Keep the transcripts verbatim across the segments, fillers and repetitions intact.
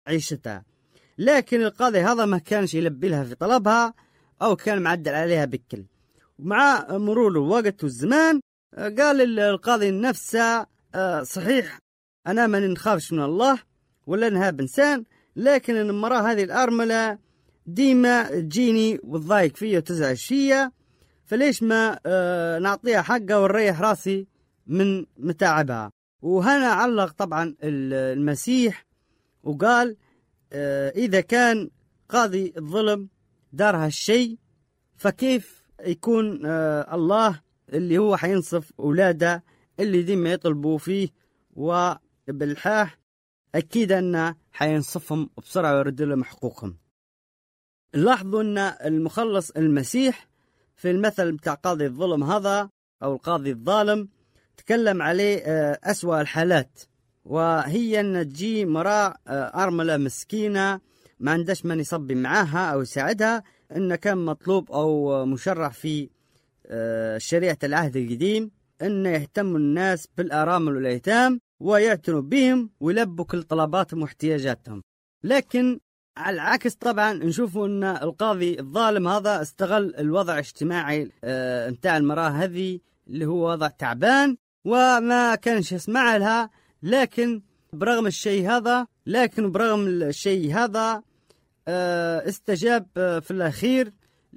عيشتها. لكن القاضي هذا ما كانش يلبي لها في طلبها أو كان معدل عليها بكل. ومع مرور الوقت والزمان قال القاضي نفسه صحيح أنا ما نخافش من الله ولا نهاب إنسان، لكن المرأة هذه الأرملة ديما تجيني وتضايق فيا وتزعج فيا، فليش ما نعطيها حقها ونريح راسي من متاعبها. وهنا علق طبعا المسيح وقال إذا كان قاضي الظلم دار هالشيء فكيف يكون الله اللي هو حينصف أولاده اللي ديما يطلبوا فيه وبالحاح أكيد أنه حينصفهم بسرعة ويرد لهم حقوقهم. لاحظوا أن المخلص المسيح في المثل بتاع قاضي الظلم هذا أو القاضي الظالم تكلم عليه أسوأ الحالات، وهي أن تجي مرأة أرملة مسكينة ما عندش من يصبي معاها أو يساعدها، أن كان مطلوب أو مشرع في شريعة العهد القديم أن يهتم الناس بالأرامل والأيتام ويعتنوا بهم ويلبوا كل طلباتهم واحتياجاتهم. لكن على العكس طبعا نشوفوا أن القاضي الظالم هذا استغل الوضع الاجتماعي متاع المرأة هذه اللي هو وضع تعبان وما كانش يسمع لها، لكن برغم الشيء هذا لكن برغم الشيء هذا استجاب في الأخير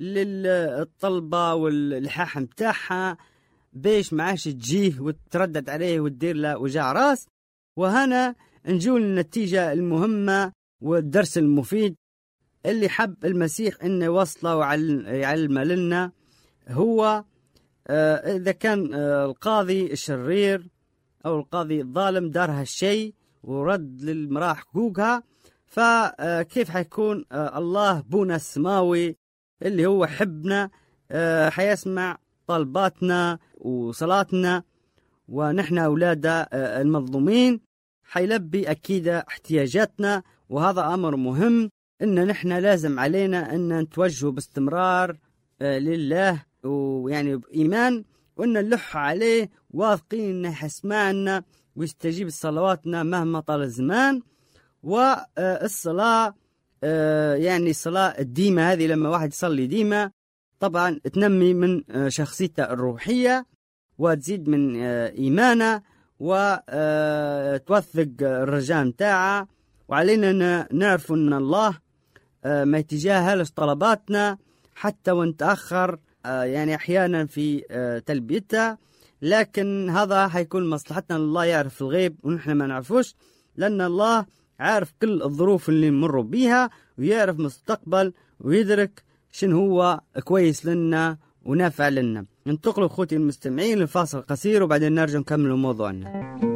للطلبة واللحاح متاعها بيش معاش تجيه وتردد عليه وتدير له وجع راس. وهنا نجول النتيجة المهمة والدرس المفيد اللي حب المسيح إنه يوصله ويعلم لنا، هو إذا كان القاضي الشرير أو القاضي الظالم دار هالشيء ورد للمرأة حقوقها، فكيف حيكون الله بونا السماوي اللي هو حبنا حيسمع طلباتنا وصلاتنا ونحن أولاده المظلومين، حيلبي أكيد احتياجاتنا. وهذا أمر مهم إن نحن لازم علينا أن نتوجه باستمرار لله ويعني بإيمان وأن نلح عليه واثقين أنه حيسمعنا ويستجيب صلواتنا مهما طال الزمان. والصلاة يعني الصلاة الديمة هذه لما واحد يصلي ديمة طبعا تنمي من شخصيته الروحية وتزيد من إيمانه وتوثق الرجاء متاعه. وعلينا نعرف أن الله ما يتجاهلش طلباتنا حتى ونتأخر يعني أحيانا في تلبيتها، لكن هذا حيكون مصلحتنا. الله يعرف الغيب ونحن ما نعرفوش، لأن الله عارف كل الظروف اللي نمر بيها ويعرف مستقبل ويدرك شنو هو كويس لنا ونافع لنا. ننتقل أخوتي المستمعين لفاصل قصير وبعدين نرجع نكمل موضوعنا.